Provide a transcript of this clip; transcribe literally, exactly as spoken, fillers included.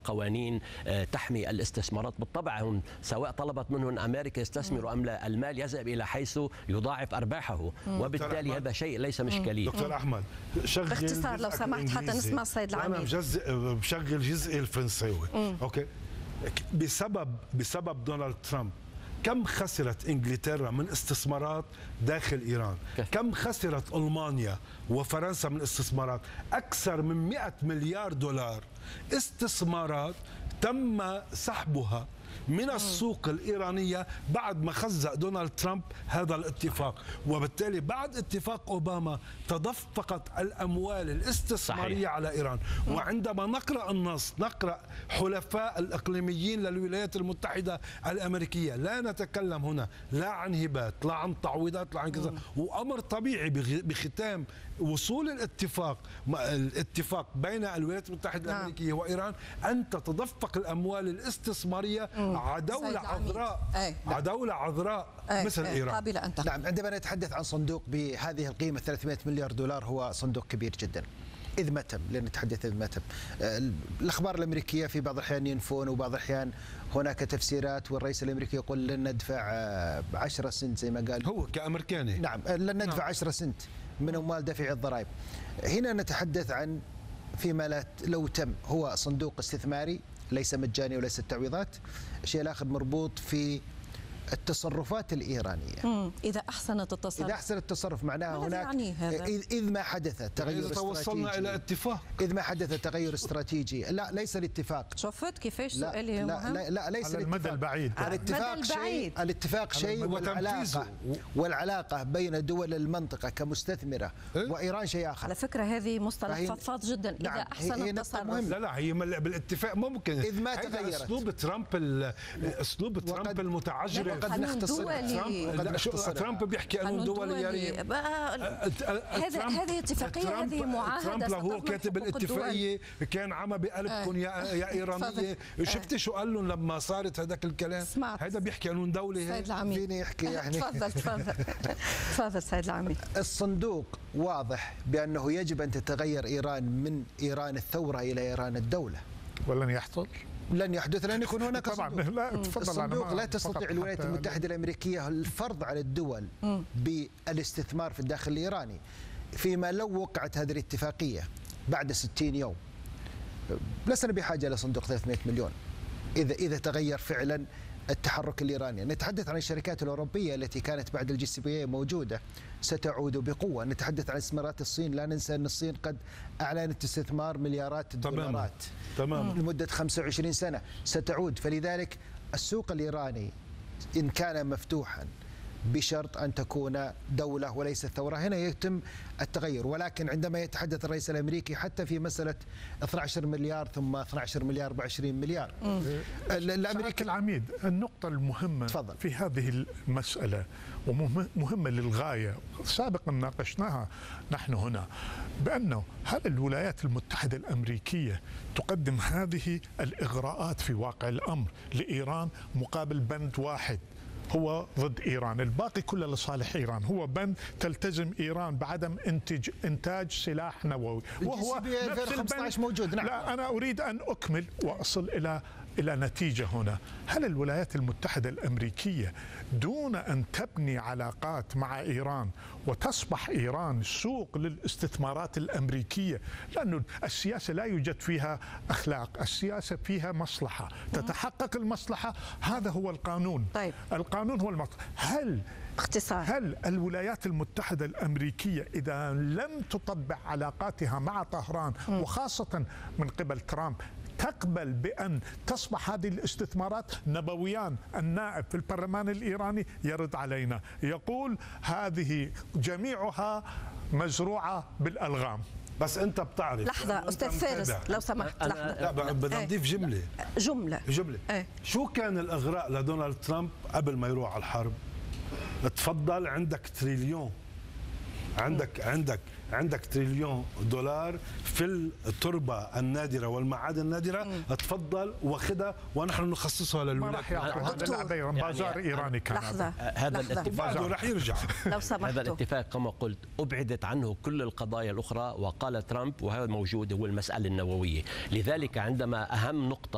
قوانين تحمي الاستثمارات. بالطبع هم سواء طلبت منهم أمريكا يستثمروا أم لا، المال يذهب إلى حيث يضاعف أرباحه، وبالتالي هذا شيء ليس مشكلي. دكتور أحمد شغل باختصار لو سمحت حتى نسمع السيد العميد. أنا بجزء بشغل جزئي الفرنساوي. أوكي. بسبب بسبب دونالد ترامب كم خسرت انجلترا من استثمارات داخل ايران؟ كم خسرت المانيا وفرنسا من استثمارات؟ اكثر من مئة مليار دولار استثمارات تم سحبها من السوق الإيرانية بعد ما خزق دونالد ترامب هذا الاتفاق، وبالتالي بعد اتفاق أوباما تدفقت الأموال الاستثمارية صحيح. على إيران. وعندما نقرأ النص نقرأ حلفاء الإقليميين للولايات المتحدة الأمريكية، لا نتكلم هنا لا عن هبات لا عن تعويضات لا عن كذا، وأمر طبيعي بختام وصول الاتفاق الاتفاق بين الولايات المتحدة الأمريكية وإيران أن تتدفق الأموال الاستثمارية عدولة عذراء عدولة عذراء مثل إيران. نعم، عندما نتحدث عن صندوق بهذه القيمة ثلاثمئة مليار دولار هو صندوق كبير جدا إذ ما تم، لأن نتحدث إذ ما تم. الأخبار الأمريكية في بعض الأحيان ينفون وبعض الأحيان هناك تفسيرات، والرئيس الأمريكي يقول لن ندفع عشرة سنت زي ما قال هو كأمريكاني. نعم، لن ندفع عشرة سنت من أموال دفع الضرائب. هنا نتحدث عن فيما لو تم هو صندوق استثماري ليس مجاني وليس تعويضات. الشيء الآخر مربوط في التصرفات الإيرانية. مم. إذا أحسنت التصرف إذا أحسن التصرف معناها هناك يعني إذ, إذ ما حدث تغير إذا توصلنا إلى اتفاق إذ ما حدث تغير استراتيجي. لا ليس الاتفاق. شفت كيفاش سؤالي لا, لا, لا ليس على المدى البعيد. الاتفاق شيء الاتفاق شيء والعلاقة والعلاقة بين دول المنطقة كمستثمرة إيه؟ وإيران شيء آخر. على فكرة هذه مصطلح فضفاض جدا. نعم. إذا أحسن التصرف لا لا هي بالاتفاق ممكن إذ ما تغيرت. أسلوب ترامب اسلوب ترامب المتعجرف وقد نختصر ترامب, ترامب بيحكي قانون دولي يا ريم. هذا هذه اتفاقيه هذه معاهده. ترامب هو كاتب الاتفاقيه كان عمى بقلبكم يا يا ايرانيه. شفتي شو قال لهم لما صارت هذاك الكلام؟ هذا بيحكي قانون دولي. فيني يحكي يعني. تفضل تفضل تفضل سيد العميد. الصندوق واضح بانه يجب ان تتغير ايران من ايران الثوره الى ايران الدوله. ولن يحصل؟ لن يحدث لن يكون هناك طبعا لا الصندوق لا تستطيع الولايات المتحدة الأمريكية الفرض على الدول بالاستثمار في الداخل الإيراني، فيما لو وقعت هذه الاتفاقية بعد ستين يوم لسنا بحاجة إلى صندوق ثلاثمئة مليون إذا إذا تغير فعلا التحرك الإيراني. نتحدث عن الشركات الأوروبية التي كانت بعد الجي سي بي اي موجودة ستعود بقوة. نتحدث عن استثمارات الصين، لا ننسى أن الصين قد أعلنت استثمار مليارات الدولارات تمام لمدة خمسة وعشرين سنة ستعود. فلذلك السوق الإيراني إن كان مفتوحا بشرط أن تكون دولة وليس ثورة هنا يتم التغير. ولكن عندما يتحدث الرئيس الأمريكي حتى في مسألة اثني عشر مليار ثم اثني عشر مليار أربعة وعشرين مليار. الأمريكي العميد النقطة المهمة تفضل. في هذه المسألة ومهمة للغاية سابقا ناقشناها نحن هنا، بأنه هل الولايات المتحدة الأمريكية تقدم هذه الإغراءات في واقع الأمر لإيران مقابل بند واحد هو ضد إيران، الباقي كله لصالح إيران، هو بند تلتزم إيران بعدم انتاج انتاج سلاح نووي وهو نفس البند موجود. نعم. لا أنا أريد أن أكمل وأصل إلى إلى نتيجة هنا. هل الولايات المتحدة الأمريكية دون أن تبني علاقات مع إيران وتصبح إيران سوق للاستثمارات الأمريكية، لأن السياسة لا يوجد فيها أخلاق، السياسة فيها مصلحة، تتحقق المصلحة، هذا هو القانون. طيب. القانون هو المصلحة. هل اختصار. هل الولايات المتحدة الأمريكية إذا لم تطبع علاقاتها مع طهران وخاصة من قبل ترامب تقبل بأن تصبح هذه الاستثمارات؟ نبويان النائب في البرلمان الإيراني يرد علينا يقول هذه جميعها مزروعة بالألغام. بس أنت بتعرف لحظة أستاذ فارس لو سمحت لحظة. لا بدنا نضيف جملة جملة جملة ايه؟ شو كان الإغراء لدونالد ترامب قبل ما يروح على الحرب؟ تفضل عندك تريليون عندك عندك عندك تريليون دولار في التربة النادرة والمعادن النادرة. مم. تفضل واخدها ونحن نخصصها للولايات. هذا بازار إيراني كان. لحظة. هذا الاتفاق رح يرجع. لو سمحتوا. هذا الاتفاق كما قلت أبعدت عنه كل القضايا الأخرى، وقال ترامب وهذا موجود هو المسألة النووية. لذلك عندما أهم نقطة